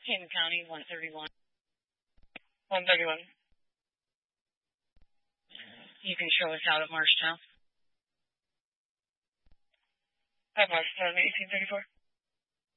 Hayden County, 131. 131. You can show us out at Marshtown. At Marshtown, 1834.